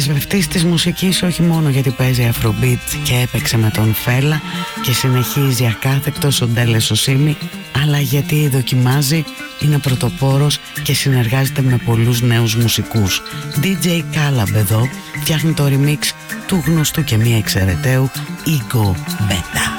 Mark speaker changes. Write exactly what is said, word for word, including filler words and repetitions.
Speaker 1: πρεσβευτής της μουσικής όχι μόνο γιατί παίζει Afrobeat και έπαιξε με τον Φέλα και συνεχίζει ακάθεκτος ο Ντέλες Οσίμι, αλλά γιατί δοκιμάζει, είναι πρωτοπόρος και συνεργάζεται με πολλούς νέους μουσικούς. ντι τζέι Calab εδώ φτιάχνει το remix του γνωστού και μη εξαιρεταίου Ego Beta.